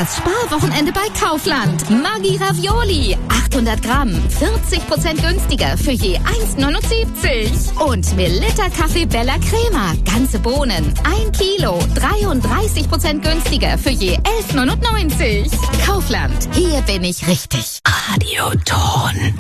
Das Sparwochenende bei Kaufland. Maggi Ravioli. 800 Gramm. 40% günstiger für je 1,79. Und Melitta Kaffee Bella Crema. Ganze Bohnen. 1 Kilo. 33% günstiger für je 11,99. Kaufland. Hier bin ich richtig. Radioton.